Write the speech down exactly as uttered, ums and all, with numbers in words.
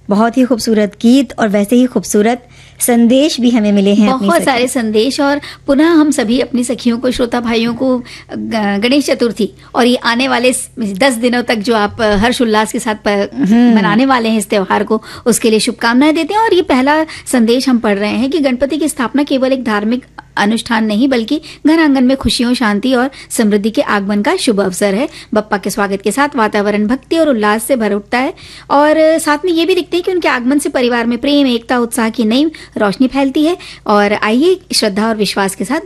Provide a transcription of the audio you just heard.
बहुत ही खूबसूरत गीत और वैसे ही खूबसूरत संदेश भी हमें मिले हैं। बहुत सारे संदेश। और पुनः हम सभी अपनी सखियों को, श्रोता भाइयों को गणेश चतुर्थी और ये आने वाले दस दिनों तक जो आप हर्ष उल्लास के साथ मनाने वाले हैं इस त्योहार को, उसके लिए शुभकामनाएं देते हैं। और ये पहला संदेश हम पढ़ रहे हैं कि गणपति की स्थापना केवल एक धार्मिक अनुष्ठान नहीं बल्कि घर आंगन में खुशियों, शांति और समृद्धि के आगमन का शुभ अवसर है। बप्पा के स्वागत के साथ वातावरण भक्ति और उल्लास से भर उठता है और साथ में ये भी दिखते हैं कि उनके आगमन से परिवार में प्रेम, एकता, उत्साह की नई रोशनी फैलती है। और आइए श्रद्धा और विश्वास के साथ